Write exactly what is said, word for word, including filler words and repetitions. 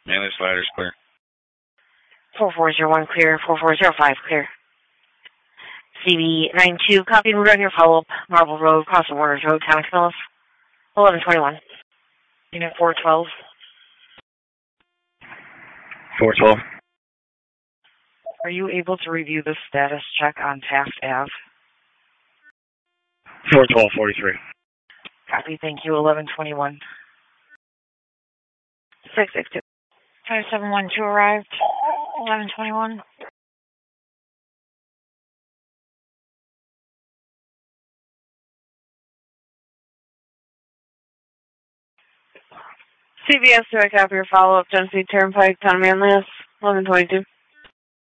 Manly Sliders clear. four four zero one clear, four four zero five clear. C B nine two, copy and route on your follow-up, Marble Road, Crossing Waters Road, Town of Camillus, eleven twenty-one. Unit four twelve. four twelve. Are you able to review the status check on Taft Avenue? four twelve forty-three. Copy, thank you, eleven twenty-one. six six two. five seven one two arrived, eleven twenty-one. C B S, do I copy your follow-up? Genesee Turnpike, Town of Manlius, eleven twenty-two.